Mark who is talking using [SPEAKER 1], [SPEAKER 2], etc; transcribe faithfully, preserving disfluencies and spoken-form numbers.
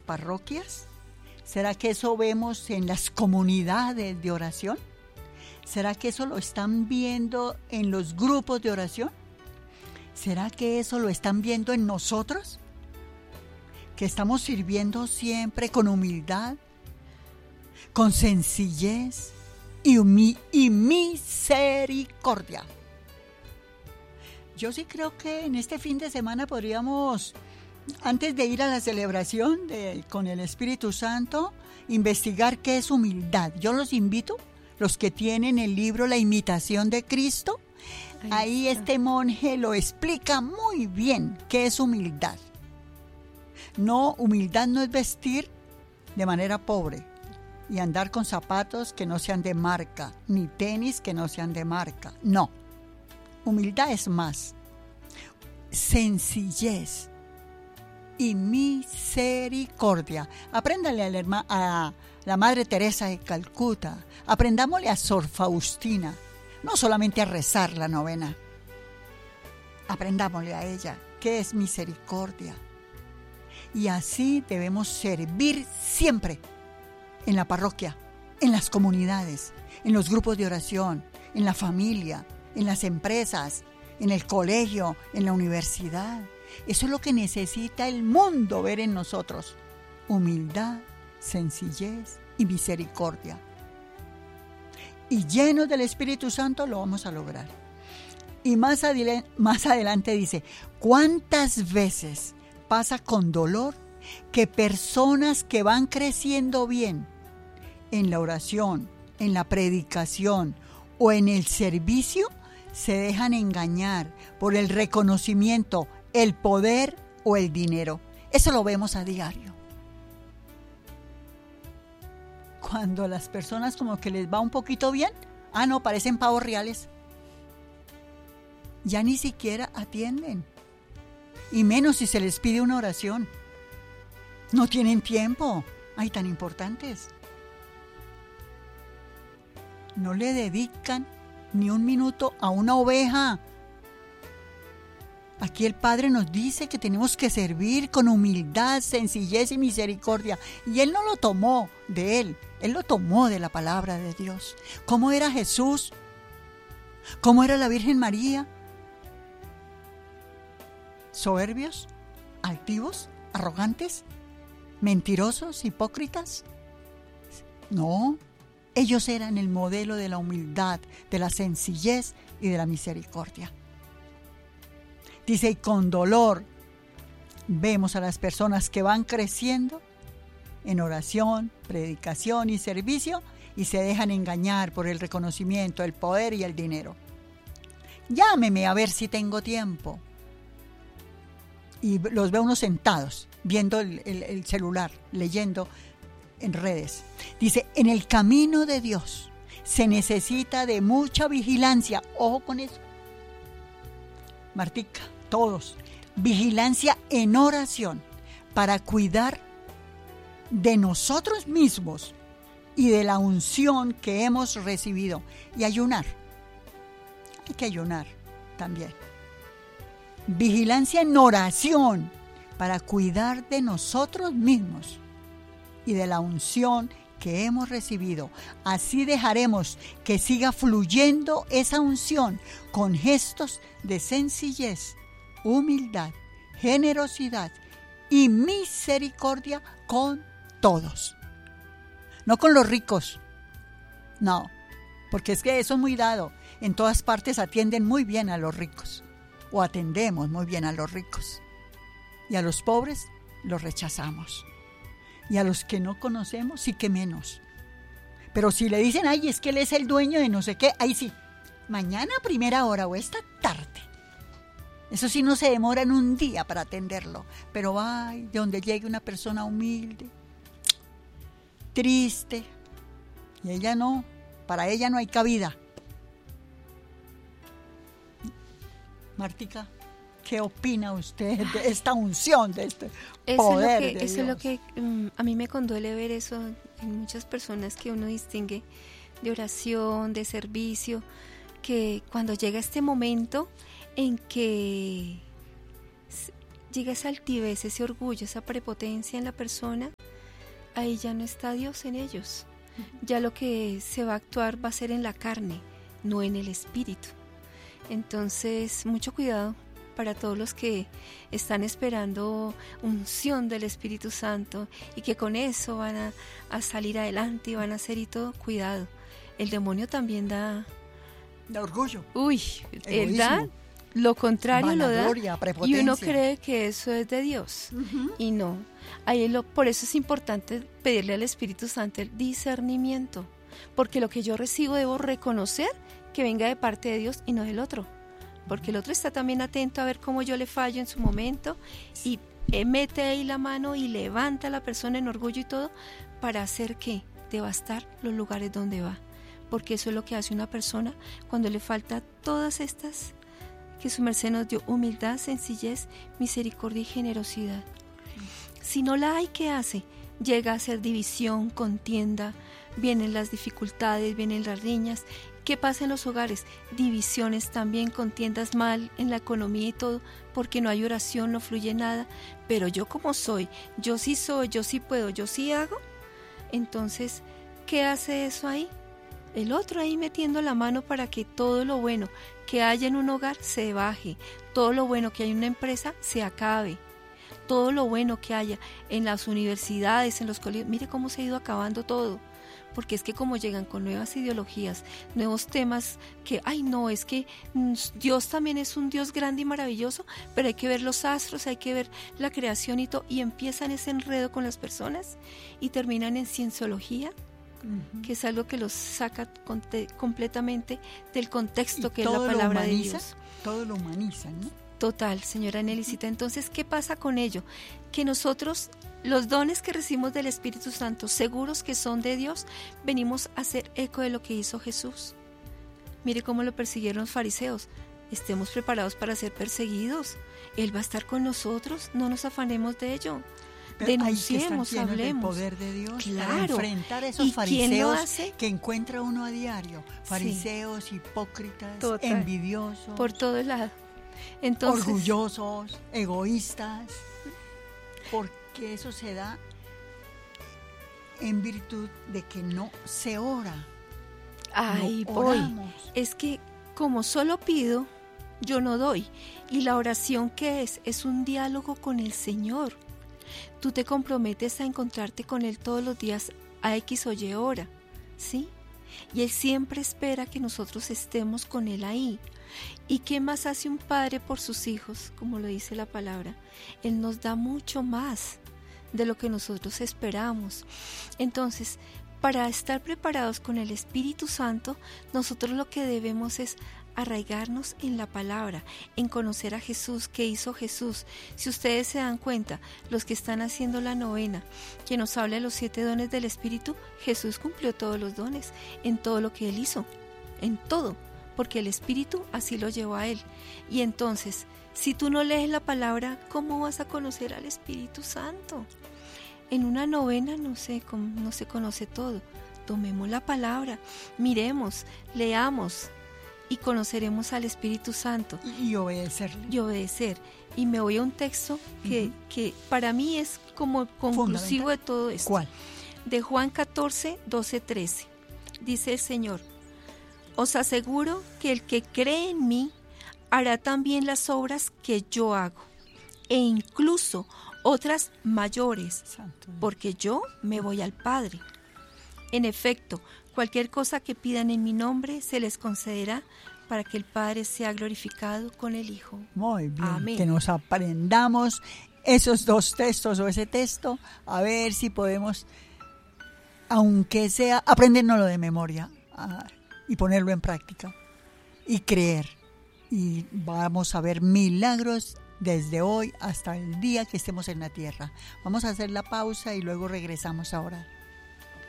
[SPEAKER 1] parroquias? ¿Será que eso vemos en las comunidades de oración? ¿Será que eso lo están viendo en los grupos de oración? ¿Será que eso lo están viendo en nosotros? ¿Que estamos sirviendo siempre con humildad, con sencillez y, humi- y misericordia? Yo sí creo que en este fin de semana podríamos, antes de ir a la celebración de, con el Espíritu Santo, investigar qué es humildad. Yo los invito, los que tienen el libro La Imitación de Cristo, ahí, ahí este monje lo explica muy bien qué es humildad. No, humildad no es vestir de manera pobre y andar con zapatos que no sean de marca, ni tenis que no sean de marca. No, humildad es más sencillez y misericordia. Apréndale a la, herma, a la Madre Teresa de Calcuta, aprendámosle a Sor Faustina, no solamente a rezar la novena, aprendámosle a ella qué es misericordia. Y así debemos servir siempre en la parroquia, en las comunidades, en los grupos de oración, en la familia, en las empresas, en el colegio, en la universidad. Eso es lo que necesita el mundo ver en nosotros: humildad, sencillez y misericordia. Y llenos del Espíritu Santo lo vamos a lograr. Y más, adile- más adelante dice: ¿cuántas veces pasa con dolor que personas que van creciendo bien en la oración, en la predicación o en el servicio se dejan engañar por el reconocimiento, el poder o el dinero? Eso lo vemos a diario. Cuando a las personas como que les va un poquito bien, ah no, parecen pavos reales. Ya ni siquiera atienden. Y menos si se les pide una oración. No tienen tiempo. Ay, tan importantes. No le dedican ni un minuto a una oveja. Aquí el Padre nos dice que tenemos que servir con humildad, sencillez y misericordia. Y Él no lo tomó de Él, Él lo tomó de la palabra de Dios. ¿Cómo era Jesús? ¿Cómo era la Virgen María? ¿Soberbios? ¿Altivos? ¿Arrogantes? ¿Mentirosos? ¿Hipócritas? No, ellos eran el modelo de la humildad, de la sencillez y de la misericordia. Dice, y con dolor vemos a las personas que van creciendo en oración, predicación y servicio y se dejan engañar por el reconocimiento, el poder y el dinero. Llámeme a ver si tengo tiempo. Y los veo unos sentados, viendo el, el, el celular, leyendo en redes. Dice, en el camino de Dios se necesita de mucha vigilancia. Ojo con eso. Martica, todos. Vigilancia en oración para cuidar de nosotros mismos y de la unción que hemos recibido. Y ayunar. Hay que ayunar también. Vigilancia en oración para cuidar de nosotros mismos y de la unción que hemos recibido. Así dejaremos que siga fluyendo esa unción con gestos de sencillez, humildad, generosidad y misericordia con todos. No con los ricos, no, porque es que eso es muy dado. En todas partes atienden muy bien a los ricos, o atendemos muy bien a los ricos. Y a los pobres los rechazamos. Y a los que no conocemos, sí que menos. Pero si le dicen, ay, es que él es el dueño de no sé qué, ahí sí, mañana a primera hora o esta tarde. Eso sí, no se demora en un día para atenderlo. Pero ay, de donde llegue una persona humilde, triste, y ella no, para ella no hay cabida. Martica, ¿qué opina usted de esta unción, de este
[SPEAKER 2] eso
[SPEAKER 1] poder
[SPEAKER 2] es lo que,
[SPEAKER 1] de
[SPEAKER 2] eso
[SPEAKER 1] Dios?
[SPEAKER 2] es lo que um, a mí me conduele ver eso en muchas personas que uno distingue de oración, de servicio, que cuando llega este momento en que llega esa altivez, ese orgullo, esa prepotencia en la persona, ahí ya no está Dios en ellos. Ya lo que se va a actuar va a ser en la carne, no en el espíritu. Entonces, mucho cuidado para todos los que están esperando unción del Espíritu Santo y que con eso van a, a salir adelante y van a hacer y todo. Cuidado, el demonio también da...
[SPEAKER 1] Da orgullo.
[SPEAKER 2] Uy, él da lo contrario, lo da, y uno cree que eso es de Dios. Uh-huh. Y no. Ahí lo, por eso es importante pedirle al Espíritu Santo el discernimiento, porque lo que yo recibo debo reconocer que venga de parte de Dios y no del otro, porque el otro está también atento a ver cómo yo le fallo en su momento y mete ahí la mano y levanta a la persona en orgullo y todo para hacer que devastar los lugares donde va, porque eso es lo que hace una persona cuando le falta todas estas que su merced nos dio: humildad, sencillez, misericordia y generosidad. Si no la hay, ¿qué hace? Llega a ser división, contienda, vienen las dificultades, vienen las riñas. ¿Qué pasa en los hogares? Divisiones también, contiendas mal en la economía y todo, porque no hay oración, no fluye nada. Pero yo como soy, yo sí soy, yo sí puedo, yo sí hago. Entonces, ¿qué hace eso ahí? El otro ahí metiendo la mano para que todo lo bueno que haya en un hogar se baje, todo lo bueno que hay en una empresa se acabe, todo lo bueno que haya en las universidades, en los colegios. Mire cómo se ha ido acabando todo. Porque es que como llegan con nuevas ideologías, nuevos temas que, ay no, es que Dios también es un Dios grande y maravilloso, pero hay que ver los astros, hay que ver la creación y todo, y empiezan ese enredo con las personas y terminan en cienciología, uh-huh. que es algo que los saca conte- completamente del contexto que es la palabra de Dios.
[SPEAKER 1] Todo lo humanizan, ¿no?
[SPEAKER 2] Total, señora Nelicita. Entonces, ¿qué pasa con ello? Que nosotros, los dones que recibimos del Espíritu Santo, seguros que son de Dios, venimos a hacer eco de lo que hizo Jesús. Mire cómo lo persiguieron los fariseos. Estemos preparados para ser perseguidos. Él va a estar con nosotros, no nos afanemos de ello.
[SPEAKER 1] Pero
[SPEAKER 2] denunciemos,
[SPEAKER 1] hay que
[SPEAKER 2] hablemos.
[SPEAKER 1] El poder de Dios,
[SPEAKER 2] claro.
[SPEAKER 1] Para enfrentar a esos
[SPEAKER 2] ¿Y
[SPEAKER 1] fariseos que encuentra uno a diario. Fariseos, sí. Hipócritas, Total. Envidiosos.
[SPEAKER 2] Por todo lado. Entonces,
[SPEAKER 1] orgullosos, egoístas, porque eso se da en virtud de que no se ora.
[SPEAKER 2] Ay,
[SPEAKER 1] no
[SPEAKER 2] voy.
[SPEAKER 1] Oramos.
[SPEAKER 2] Es que como solo pido, yo no doy. Y la oración, ¿qué es? Es un diálogo con el Señor. Tú te comprometes a encontrarte con Él todos los días a X o Y hora, ¿sí? Y Él siempre espera que nosotros estemos con Él ahí. ¿Y qué más hace un padre por sus hijos? Como lo dice la palabra, Él nos da mucho más de lo que nosotros esperamos. Entonces, para estar preparados con el Espíritu Santo, nosotros lo que debemos es arraigarnos en la palabra, en conocer a Jesús, qué hizo Jesús. Si ustedes se dan cuenta, los que están haciendo la novena, que nos habla de los siete dones del Espíritu, Jesús cumplió todos los dones, en todo lo que Él hizo, en todo, porque el Espíritu así lo llevó a Él. Y entonces, si tú no lees la palabra, ¿cómo vas a conocer al Espíritu Santo? En una novena no se, no se conoce todo. Tomemos la palabra, miremos, leamos, y conoceremos al Espíritu Santo.
[SPEAKER 1] Y, y obedecerle.
[SPEAKER 2] Y obedecer. Y me voy a un texto que, uh-huh. que para mí es como conclusivo de todo esto.
[SPEAKER 1] ¿Cuál?
[SPEAKER 2] De Juan catorce, doce, trece. Dice el Señor: os aseguro que el que cree en mí hará también las obras que yo hago, e incluso otras mayores, Santo. Porque yo me voy al Padre. En efecto, cualquier cosa que pidan en mi nombre se les concederá, para que el Padre sea glorificado con el Hijo.
[SPEAKER 1] Muy bien.
[SPEAKER 2] Amén.
[SPEAKER 1] Que nos aprendamos esos dos textos o ese texto, a ver si podemos, aunque sea, aprendernoslo de memoria a, y ponerlo en práctica y creer. Y vamos a ver milagros desde hoy hasta el día que estemos en la tierra. Vamos a hacer la pausa y luego regresamos a orar.